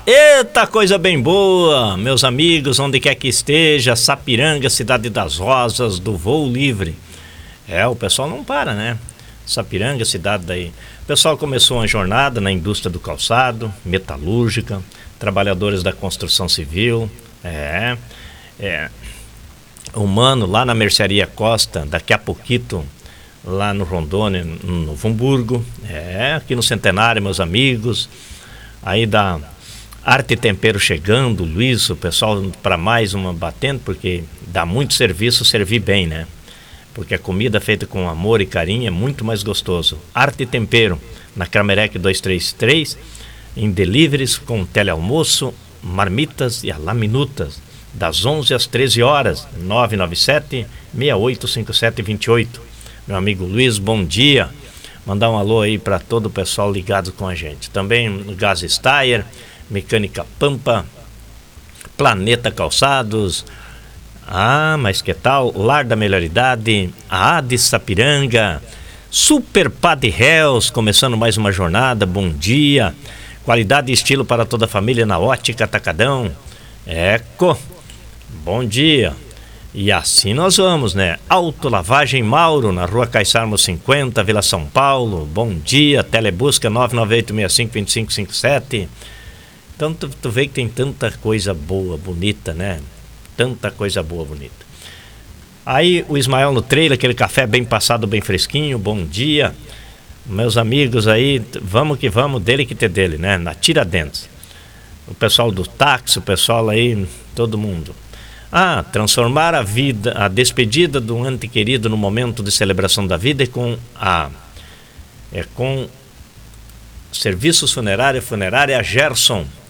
Eita, coisa bem boa, meus amigos, onde quer que esteja, Sapiranga, cidade das rosas, do voo livre. O pessoal não para, né? Sapiranga, cidade daí. O pessoal começou uma jornada na indústria do calçado, metalúrgica, trabalhadores da construção civil, o mano lá na Mercearia Costa, daqui a pouquito, lá no Rondônia, no Novo Hamburgo, aqui no Centenário, meus amigos, aí da Arte e Tempero chegando, Luiz, o pessoal para mais uma batendo, porque dá muito serviço, servir bem, né? Porque a comida feita com amor e carinho é muito mais gostoso. Arte e Tempero, na Kramerek 233, em deliveries com telealmoço, marmitas e alaminutas, das 11 às 13 horas, 997-685728. Meu amigo Luiz, bom dia. Mandar um alô aí para todo o pessoal ligado com a gente. Também no Gás Steyr, Mecânica Pampa, Planeta Calçados. Mas que tal? Lar da Melhor Idade, a AD Sapiranga, Super Pad Hells, começando mais uma jornada, bom dia. Qualidade e estilo para toda a família na Ótica Atacadão. Eco, bom dia. E assim nós vamos, né? Autolavagem Mauro, na Rua Caissarmo 50, Vila São Paulo. Bom dia, Telebusca 998652557. Então tu vê que tem tanta coisa boa, bonita, né? Tanta coisa boa, bonita. Aí o Ismael no trailer, aquele café bem passado, bem fresquinho. Bom dia, meus amigos aí. Vamos que vamos, dele que ter dele, né? Na Tiradentes. O pessoal do táxi, o pessoal aí, todo mundo. Transformar a vida, a despedida do ente querido no momento de celebração da vida com Serviços Funerária Gerson.